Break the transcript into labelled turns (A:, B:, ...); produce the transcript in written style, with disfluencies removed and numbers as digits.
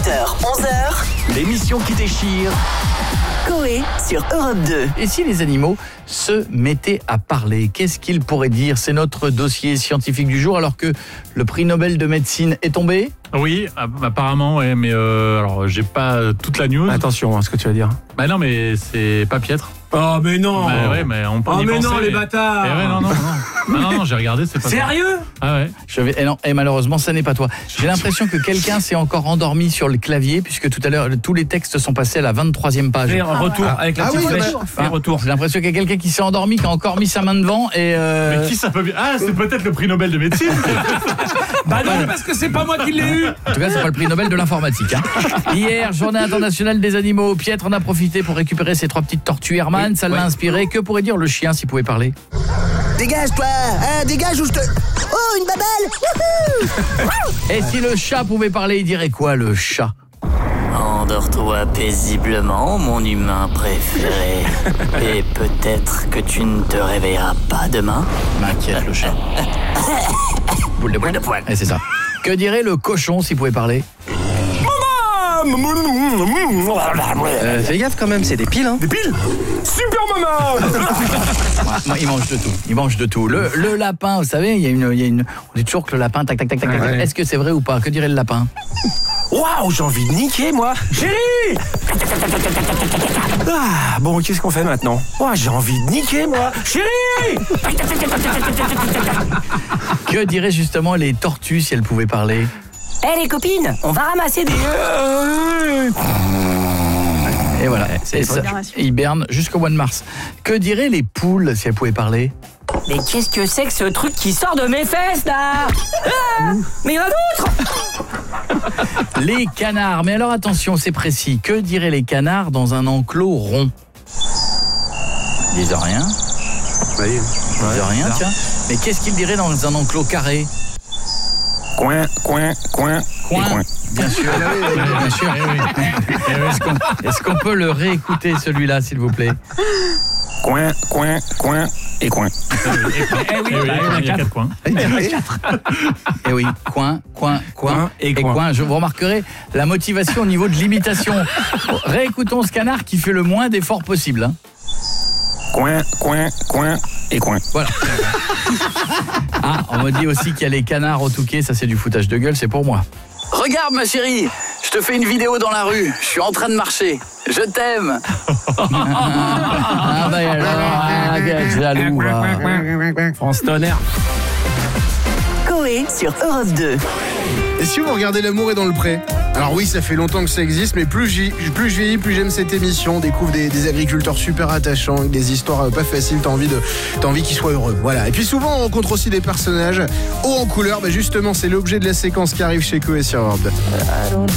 A: 8h, 11h,
B: L'émission qui déchire.
A: Coé sur Europe 2.
B: Et si les animaux se mettaient à parler, qu'est-ce qu'ils pourraient dire? C'est notre dossier scientifique du jour, alors que le prix Nobel de médecine est tombé.
C: Oui, apparemment, ouais, mais alors j'ai pas toute la news.
D: Attention à ce que tu vas dire.
C: Bah non, mais c'est pas piètre.
D: Oh mais non.
C: Bah ouais, mais on peut y
D: mais
C: penser.
D: non les bâtards.
C: Eh ouais, non, j'ai regardé, c'est pas ça.
D: Sérieux?
C: Ah ouais.
B: Et malheureusement, ça n'est pas toi. J'ai l'impression que quelqu'un s'est encore endormi sur le clavier, puisque tout à l'heure, tous les textes sont passés à la 23e page.
D: Fais un retour avec la petite flèche. Fais un retour.
B: J'ai l'impression qu'il y a quelqu'un qui s'est endormi, qui a encore mis sa main devant et...
C: Mais qui ça peut bien? Ah, c'est peut-être le prix Nobel de médecine.
D: Bah non, parce que c'est pas moi qui l'ai eu.
B: En tout cas, c'est pas le prix Nobel de l'informatique. Hier, journée internationale des animaux. Pietre en a profité pour récupérer ses 3 petites tortues Hermann. Ça l'a inspiré. Que pourrait dire le chien s'il pouvait parler?
E: Dégage-toi, dégage ou je te... Oh, une babelle.
B: Et si le chat pouvait parler, il dirait quoi, le chat?
F: Endors-toi paisiblement, mon humain préféré. Et peut-être que tu ne te réveilleras pas demain.
B: M'inquiète, le chat. Boule de poil. Et c'est ça. Que dirait le cochon s'il pouvait parler?
D: Fais gaffe quand même, c'est des piles hein.
E: Des piles. Super maman.
B: Moi, il mange de tout. Il mange de tout. Le lapin, vous savez, il y a une... On dit toujours que le lapin, tac, tac, tac, tac, tac.
D: Ouais.
B: Est-ce que c'est vrai ou pas? Que dirait le lapin?
E: Waouh, j'ai envie de niquer moi. Chérie. Ah, bon, qu'est-ce qu'on fait maintenant? Oh, j'ai envie de niquer moi. Chérie.
B: Que diraient justement les tortues si elles pouvaient parler?
F: Eh les copines, on va ramasser des...
B: Et voilà. Et ça, hiberne jusqu'au mois de mars. Que diraient les poules si elles pouvaient parler?
F: Mais qu'est-ce que c'est que ce truc qui sort de mes fesses là? Mais un autre.
B: Les canards. Mais alors attention, c'est précis. Que diraient les canards dans un enclos rond? Ils disent rien. Ils disent rien, tiens. Mais qu'est-ce qu'ils diraient dans un enclos carré?
E: Coin.
B: Coin. Bien sûr. Bien sûr. Est-ce qu'on peut le réécouter celui-là, s'il vous plaît?
E: Coin et coin.
C: Il y a 4 points.
B: Eh oui, coin et coin. Je vous remarquerai la motivation au niveau de l'imitation. Réécoutons ce canard qui fait le moins d'efforts possible. Hein.
E: Coin et coin.
B: Voilà. Ah, on me dit aussi qu'il y a les canards au Touquet, ça c'est du foutage de gueule, c'est pour moi. Regarde ma chérie, je te fais une vidéo dans la rue, je suis en train de marcher, je t'aime. Ah bah alors, quel jaloux.
D: France Tonnerre.
A: Coé sur Europe 2.
G: Et si vous regardez L'amour est dans le pré? Alors oui, ça fait longtemps que ça existe, mais plus je vieillis, plus j'aime cette émission. On découvre des agriculteurs super attachants, avec des histoires pas faciles, t'as envie qu'ils soient heureux. Voilà. Et puis souvent, on rencontre aussi des personnages hauts en couleur. Bah justement, c'est l'objet de la séquence qui arrive chez Coé sur Europe 2.